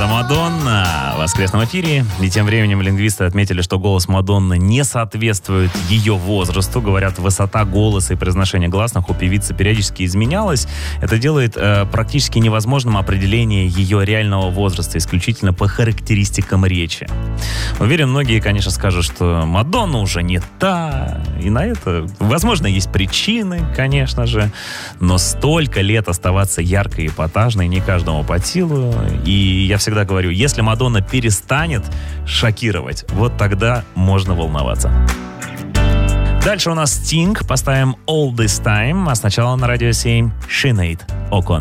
это Мадонна в воскресном эфире. И тем временем лингвисты отметили, что голос Мадонны не соответствует ее возрасту. Говорят, высота голоса и произношение гласных у певицы периодически изменялась. Это делает практически невозможным определение ее реального возраста, исключительно по характеристикам речи. Уверен, многие, конечно, скажут, что Мадонна уже не та. И на это, возможно, есть причины, конечно же. Но столько лет оставаться яркой и эпатажной не каждому по силу. И я всегда говорю, если Мадонна перестанет шокировать, вот тогда можно волноваться. Дальше у нас Sting. Поставим All This Time. А сначала на радио 7 Sinead O'Connor.